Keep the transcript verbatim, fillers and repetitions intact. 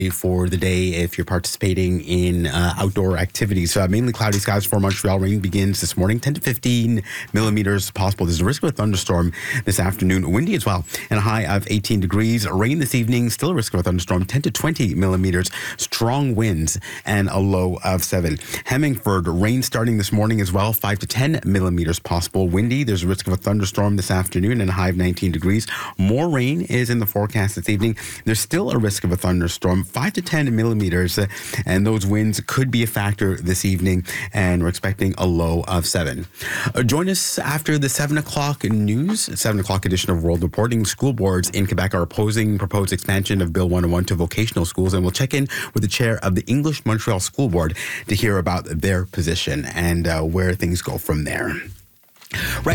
for the day if you're participating in uh, outdoor activities. Uh, mainly cloudy skies for Montreal. Rain begins this morning, ten to fifteen millimeters possible. There's a risk of a thunderstorm this afternoon. Windy as well, and a high of eighteen degrees. Rain this evening, still a risk of a thunderstorm, ten to twenty millimeters. Strong winds and a low of seven. Hemmingford, rain starting this morning as well, five to ten millimeters possible. Windy, there's a risk of a thunderstorm this afternoon and a high of nineteen degrees. More rain is in the forecast this evening. There's still a risk of a thunderstorm, five to ten millimeters, uh, and those winds could be a factor this evening, and we're expecting a low of seven. Uh, join us after the seven o'clock news, seven o'clock edition of World Reporting. School boards in Quebec are opposing proposed expansion of Bill one oh one to vocational schools, and we'll check in with the chair of the English Montreal School Board to hear about their position and uh, where things go from there. Right.